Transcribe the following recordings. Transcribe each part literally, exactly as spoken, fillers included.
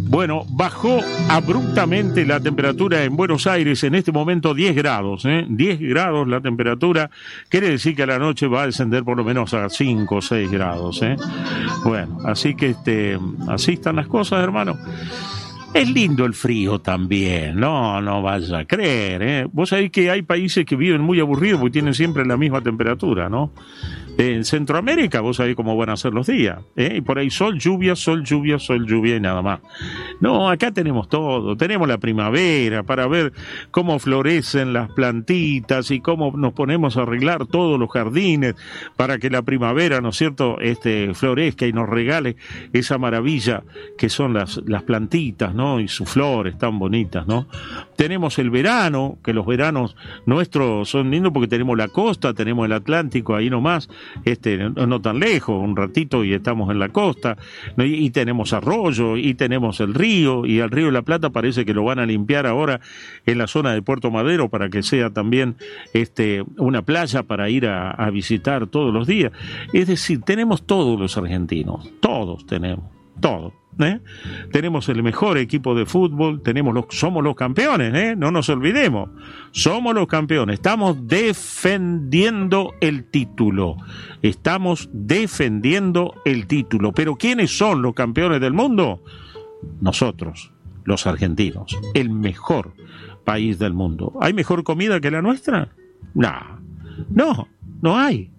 Bueno, bajó abruptamente la temperatura en Buenos Aires, en este momento diez grados, ¿eh? diez grados la temperatura, quiere decir que a la noche va a descender por lo menos a cinco o seis grados, ¿eh? Bueno, así que este, así están las cosas, hermano. Es lindo el frío también, no, no vaya a creer, ¿eh? Vos sabés que hay países que viven muy aburridos porque tienen siempre la misma temperatura, ¿no? En Centroamérica vos sabés cómo van a ser los días, ¿eh? Y por ahí sol, lluvia, sol, lluvia, sol, lluvia y nada más. No, acá tenemos todo, tenemos la primavera para ver cómo florecen las plantitas y cómo nos ponemos a arreglar todos los jardines para que la primavera, ¿no es cierto?, este, florezca y nos regale esa maravilla que son las, las plantitas, ¿no? Y sus flores tan bonitas, ¿no? Tenemos el verano, que los veranos nuestros son lindos porque tenemos la costa, tenemos el Atlántico ahí nomás, este, no, no tan lejos, un ratito y estamos en la costa, ¿no? y, y tenemos arroyo, y tenemos el río, y el río de la Plata parece que lo van a limpiar ahora en la zona de Puerto Madero para que sea también este, una playa para ir a, a visitar todos los días. Es decir, tenemos todos los argentinos, todos tenemos, todos. ¿Eh? Tenemos el mejor equipo de fútbol, tenemos los, somos los campeones, ¿eh? No nos olvidemos, somos los campeones, estamos defendiendo el título, estamos defendiendo el título, pero ¿quiénes son los campeones del mundo? Nosotros, los argentinos, el mejor país del mundo. ¿Hay mejor comida que la nuestra? No, no, no hay.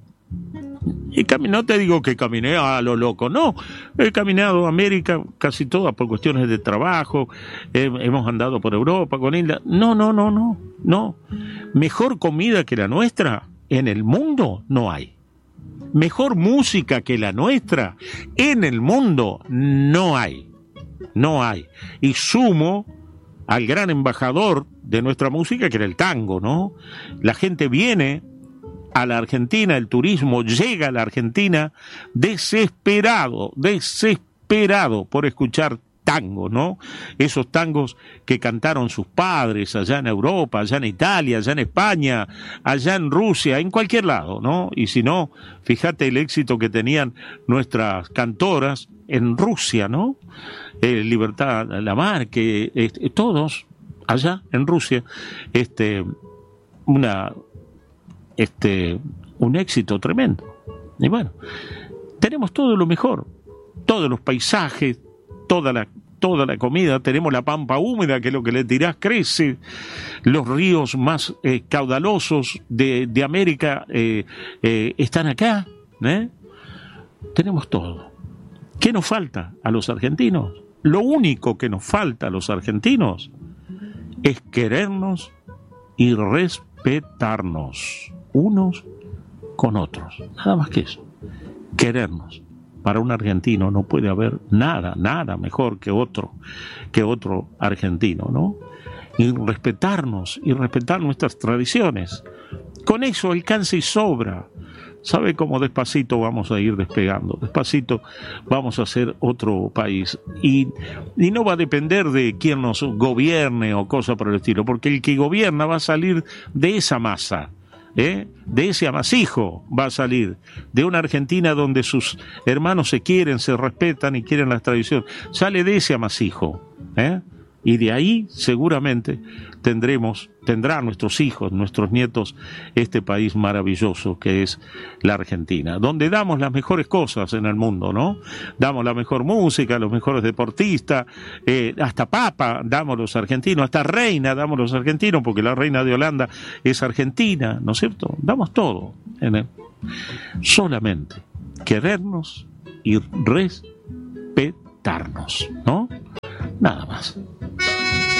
Y cam- no te digo que caminé a lo loco, no, he caminado a América casi toda por cuestiones de trabajo, eh, hemos andado por Europa con Isla, no, no, no, no, no, mejor comida que la nuestra en el mundo no hay, mejor música que la nuestra en el mundo no hay, no hay, y sumo al gran embajador de nuestra música que era el tango, ¿no? La gente viene a la Argentina, el turismo llega a la Argentina desesperado, desesperado por escuchar tango, ¿no? Esos tangos que cantaron sus padres allá en Europa, allá en Italia, allá en España, allá en Rusia, en cualquier lado, ¿no? Y si no, fíjate el éxito que tenían nuestras cantoras en Rusia, ¿no? Eh, Libertad Lamarque, eh, todos allá en Rusia, este, una... este un éxito tremendo. Y bueno, tenemos todo lo mejor, todos los paisajes, toda la toda la comida, tenemos la pampa húmeda, que es lo que le tirás crece, los ríos más eh, caudalosos de, de América eh, eh, están acá, ¿eh? Tenemos todo. ¿Qué nos falta a los argentinos? Lo único que nos falta a los argentinos es querernos y respetarnos unos con otros, nada más que eso, querernos. Para un argentino no puede haber nada, nada mejor que otro, que otro argentino, ¿no? Y respetarnos, y respetar nuestras tradiciones. Con eso alcanza y sobra. ¿Sabe cómo despacito vamos a ir despegando? Despacito vamos a ser otro país. Y, y no va a depender de quién nos gobierne o cosa por el estilo, porque el que gobierna va a salir de esa masa, ¿eh? De ese amasijo va a salir, de una Argentina donde sus hermanos se quieren, se respetan y quieren las tradiciones. Sale de ese amasijo, ¿eh? Y de ahí seguramente tendremos, tendrán nuestros hijos, nuestros nietos, este país maravilloso que es la Argentina, donde damos las mejores cosas en el mundo, ¿no? Damos la mejor música, los mejores deportistas, eh, hasta papa damos los argentinos, hasta reina damos los argentinos, porque la reina de Holanda es argentina, ¿no es cierto? Damos todo en él. Solamente querernos y respetarnos, ¿no? Nada más.